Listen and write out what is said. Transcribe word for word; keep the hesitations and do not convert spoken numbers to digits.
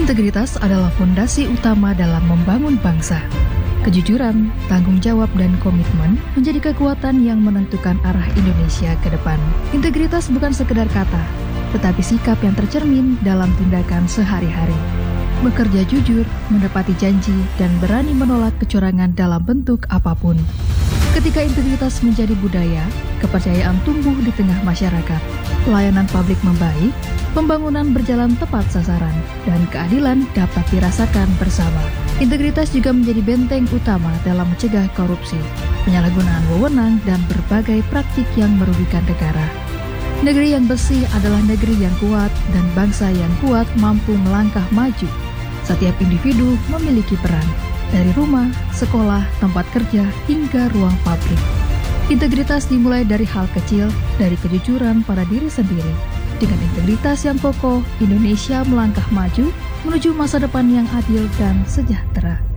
Integritas adalah fondasi utama dalam membangun bangsa. Kejujuran, tanggung jawab, dan komitmen menjadi kekuatan yang menentukan arah Indonesia ke depan. Integritas bukan sekedar kata, tetapi sikap yang tercermin dalam tindakan sehari-hari. Bekerja jujur, menepati janji, dan berani menolak kecurangan dalam bentuk apapun. Ketika integritas menjadi budaya, kepercayaan tumbuh di tengah masyarakat, pelayanan publik membaik, pembangunan berjalan tepat sasaran, dan keadilan dapat dirasakan bersama. Integritas juga menjadi benteng utama dalam mencegah korupsi, penyalahgunaan wewenang, dan berbagai praktik yang merugikan negara. Negeri yang bersih adalah negeri yang kuat, dan bangsa yang kuat mampu melangkah maju. Setiap individu memiliki peran, dari rumah, sekolah, tempat kerja, hingga ruang pabrik. Integritas dimulai dari hal kecil, dari kejujuran pada diri sendiri. Dengan integritas yang kokoh, Indonesia melangkah maju menuju masa depan yang adil dan sejahtera.